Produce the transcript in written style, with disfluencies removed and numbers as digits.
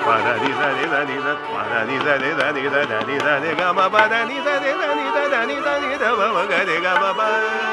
para ni da ni da ni da para ni da ni da ni da da ni da ni ga ma pa da ni da ni da ni da da ni da ni da ba ma ga ni ga ma pa.